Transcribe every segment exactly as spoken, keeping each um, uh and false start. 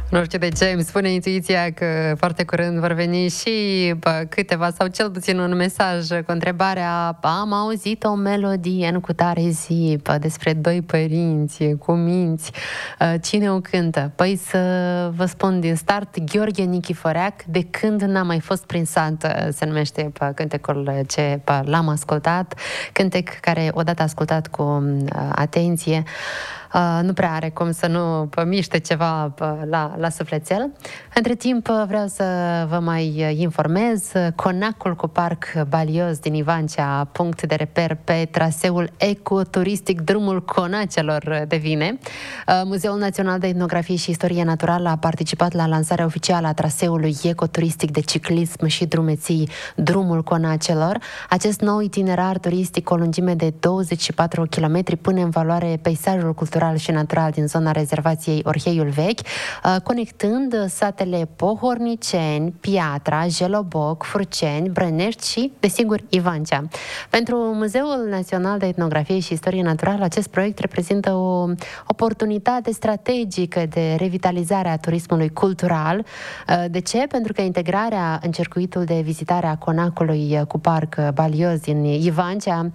Nu știu de ce, îmi spune intuiția că foarte curând vor veni și bă, câteva, sau cel puțin un mesaj cu întrebarea: am auzit o melodie în cutare zi bă, despre doi părinți cu minți. Cine o cântă? Păi să vă spun din start, Gheorghe Nichiforeac, De când n-am mai fost prin sat, se numește bă, cântecul ce bă, l-am ascultat, cântec care odată ascultat cu atenție Uh, nu prea are cum să nu uh, miște ceva uh, la, la sufletel. Între timp uh, vreau să vă mai informez. Conacul cu parc balios din Ivancea, punct de reper pe traseul ecoturistic Drumul Conacelor, devine. Uh, Muzeul Național de Etnografie și Istorie Naturală a participat la lansarea oficială a traseului ecoturistic de ciclism și drumeții Drumul Conacelor. Acest nou itinerar turistic cu o lungime de douăzeci și patru de kilometri pune în valoare peisajul cultural și natural din zona rezervației Orheiul Vechi, conectând satele Pohorniceni, Piatra, Jeloboc, Furceni, Brănești și, desigur, Ivancea. Pentru Muzeul Național de Etnografie și Istorie Naturală, acest proiect reprezintă o oportunitate strategică de revitalizare a turismului cultural. De ce? Pentru că integrarea în circuitul de vizitare a Conacului cu parc balios din Ivancea,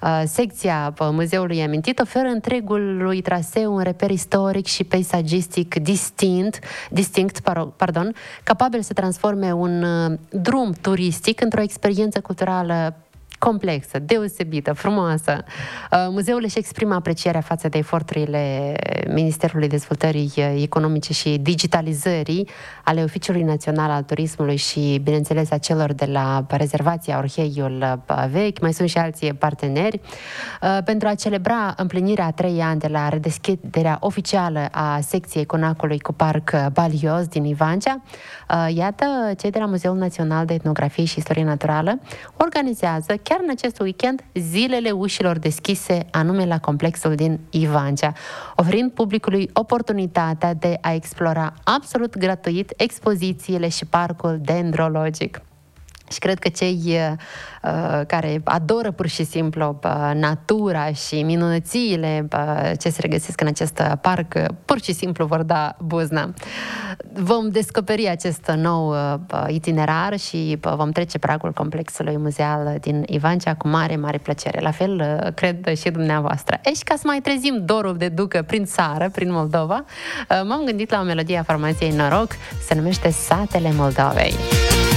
secția muzeului amintit, oferă întregului traseu un reper istoric și peisagistic distinct, distinct pardon, capabil să transforme un drum turistic într-o experiență culturală complexă, deosebită, frumoasă. Muzeul își exprimă aprecierea față de eforturile Ministerului Dezvoltării Economice și Digitalizării, ale Oficiului Național al Turismului și, bineînțeles, a celor de la rezervația Orheiul Vechi. Mai sunt și alții parteneri. Pentru a celebra împlinirea a trei ani de la redeschiderea oficială a secției Conacului cu parc balios din Ivancea, iată, cei de la Muzeul Național de Etnografie și Istorie Naturală organizează chiar în acest weekend zilele ușilor deschise, anume la complexul din Ivancea, oferind publicului oportunitatea de a explora absolut gratuit expozițiile și parcul dendrologic. Și cred că cei uh, care adoră pur și simplu uh, natura și minunățiile uh, ce se regăsesc în acest parc, uh, pur și simplu vor da buzna. Vom descoperi acest nou uh, itinerar și uh, vom trece pragul complexului muzeal din Ivancea cu mare, mare plăcere. La fel, uh, cred și dumneavoastră. E, și ca să mai trezim dorul de ducă prin țară, prin Moldova, uh, m-am gândit la o melodie a formației Noroc, se numește Satele Moldovei.